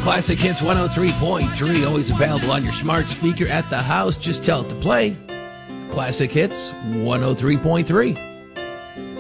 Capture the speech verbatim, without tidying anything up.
Classic Hits one oh three point three, always available on your smart speaker at the house. Just tell it to play. Classic Hits one oh three point three.